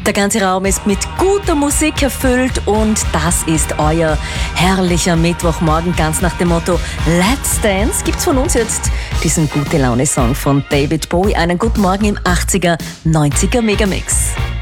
Der ganze Raum ist mit guter Musik erfüllt und das ist euer herrlicher Mittwochmorgen. Ganz nach dem Motto Let's Dance gibt's von uns jetzt diesen Gute-Laune-Song von David Bowie. Einen guten Morgen im 80er, 90er Megamix.